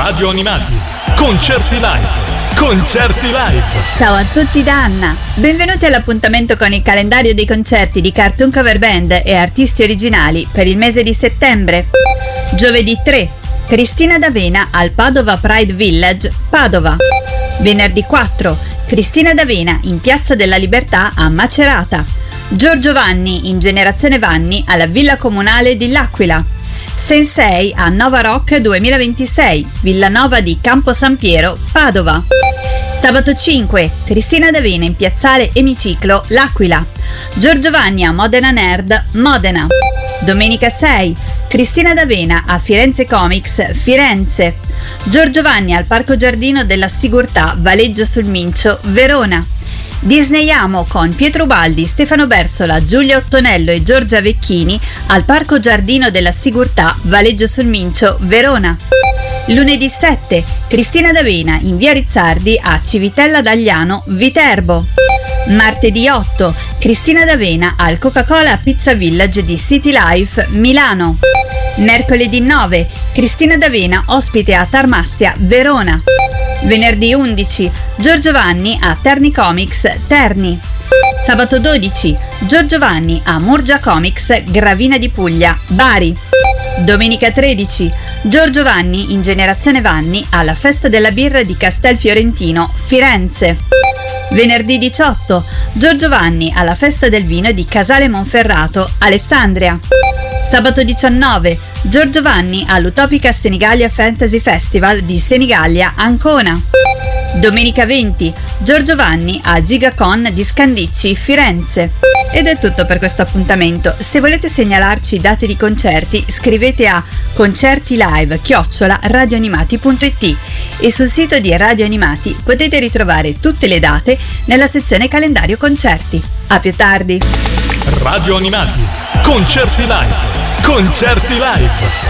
Radio Animati, concerti live, concerti live. Ciao a tutti da Anna, benvenuti all'appuntamento con il calendario dei concerti di Cartoon Cover Band e artisti originali per il mese di settembre. Giovedì 3, Cristina D'Avena al Padova Pride Village, Padova. Venerdì 4, Cristina D'Avena in Piazza della Libertà a Macerata. Giorgio Vanni in Generazione Vanni alla Villa Comunale di L'Aquila. Sensei a Nova Rock 2026, Villanova di Campo San Piero, Padova. Sabato 5, Cristina D'Avena in Piazzale Emiciclo, L'Aquila. Giorgio Vanni a Modena Nerd, Modena. Domenica 6, Cristina D'Avena a Firenze Comics, Firenze. Giorgio Vanni al Parco Giardino della Sigurtà, Valeggio sul Mincio, Verona. Disneyiamo con Pietro Ubaldi, Stefano Bersola, Giulia Ottonello e Giorgia Vecchini al Parco Giardino della Sigurtà, Valeggio sul Mincio, Verona. Lunedì 7, Cristina D'Avena in Via Rizzardi a Civitella d'Agliano, Viterbo. Martedì 8, Cristina D'Avena al Coca-Cola Pizza Village di City Life, Milano. Mercoledì 9, Cristina D'Avena ospite a Tarmassia, Verona. Venerdì 11, Giorgio Vanni a Terni Comics, Terni. Sabato 12, Giorgio Vanni a Murgia Comics, Gravina di Puglia, Bari. Domenica 13, Giorgio Vanni in Generazione Vanni alla Festa della Birra di Castel Fiorentino, Firenze. Venerdì 18, Giorgio Vanni alla Festa del Vino di Casale Monferrato, Alessandria. Sabato 19, Giorgio Vanni all'Utopica Senigallia Fantasy Festival di Senigallia, Ancona. Domenica 20, Giorgio Vanni a GigaCon di Scandicci, Firenze. Ed è tutto per questo appuntamento. Se volete segnalarci date di concerti, scrivete a concertilive@radioanimati.it e sul sito di Radio Animati potete ritrovare tutte le date nella sezione calendario concerti. A più tardi. Radio Animati, concerti live, concerti live.